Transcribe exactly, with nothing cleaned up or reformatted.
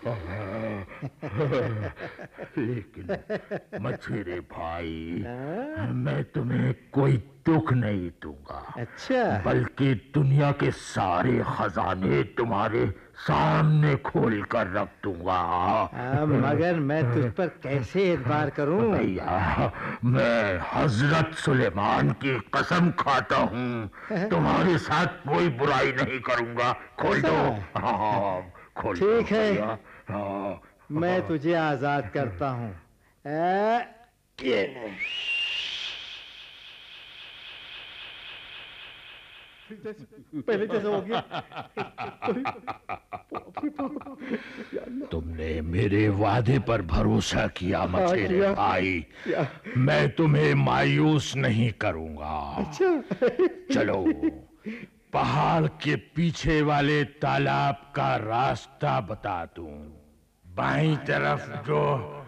लेकिन मछेरे भाई, मैं तुम्हें कोई दुख नहीं दूंगा। अच्छा, बल्कि दुनिया के सारे खजाने तुम्हारे सामने खोल कर रख दूंगा। आ, मगर मैं तुझ पर कैसे एतबार करूं? भैया, मैं हजरत सुलेमान की कसम खाता हूँ, तुम्हारे साथ कोई बुराई नहीं करूंगा। खोल दो। हाँ, खोल दो। ठीक है, हाँ, मैं तुझे आजाद करता हूँ। ये नहीं। पहले जैसा हो गया। तुमने मेरे वादे पर भरोसा किया मछेरे भाई। मैं तुम्हें मायूस नहीं करूंगा। अच्छा। चलो, पहाड़ के पीछे वाले तालाब का रास्ता बता दूं। बाईं तरफ जो